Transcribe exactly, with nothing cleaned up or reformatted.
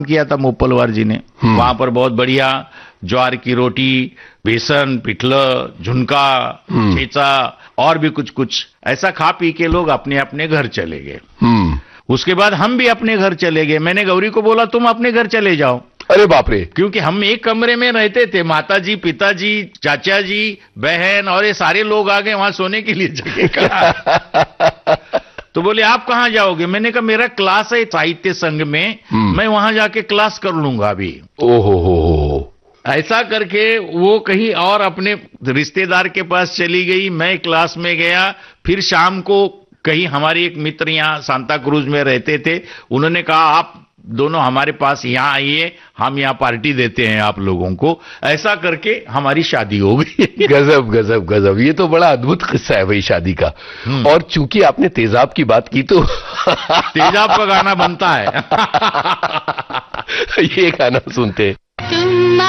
किया था मोपलवार जी ने। वहां पर बहुत बढ़िया ज्वार की रोटी, बेसन, पिठलं, झुनका, ठेचा और भी कुछ कुछ ऐसा खा पी के लोग अपने अपने घर चले गए। उसके बाद हम भी अपने घर चले गए। मैंने गौरी को बोला तुम अपने घर चले जाओ। अरे बाप रे। क्योंकि हम एक कमरे में रहते थे, माताजी, पिताजी, चाचा जी, बहन और ये सारे लोग आ गए वहां सोने के लिए जगह का। तो बोले आप कहां जाओगे? मैंने कहा मेरा क्लास है साहित्य संघ में, मैं वहां जाके क्लास कर लूंगा अभी। ओहो हो। ऐसा करके वो कहीं और अपने रिश्तेदार के पास चली गई, मैं क्लास में गया। फिर शाम को कहीं हमारे एक मित्र यहाँ सांता क्रूज में रहते थे, उन्होंने कहा आप दोनों हमारे पास यहाँ आइए, हम यहाँ पार्टी देते हैं आप लोगों को। ऐसा करके हमारी शादी हो गई। गजब गजब गजब, ये तो बड़ा अद्भुत किस्सा है भाई शादी का। और चूंकि आपने तेजाब की बात की तो तेजाब का गाना बनता है। ये गाना सुनते हैं।